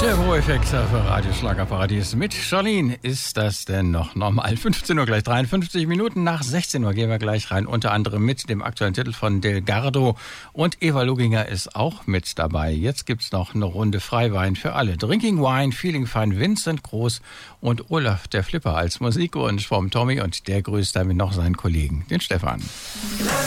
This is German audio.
Der Pro-Effekt für Radio Schlagerparadies mit Charlene. Ist das denn noch normal? 15 Uhr gleich 53 Minuten nach 16 Uhr gehen wir gleich rein. Unter anderem mit dem aktuellen Titel von Delgado. Und Eva Luginger ist auch mit dabei. Jetzt gibt's noch eine Runde Freiwein für alle. Drinking Wine, Feeling Fine, Vincent Groß und Olaf der Flipper als Musikwunsch vom Tommy. Und der grüßt damit noch seinen Kollegen, den Stefan.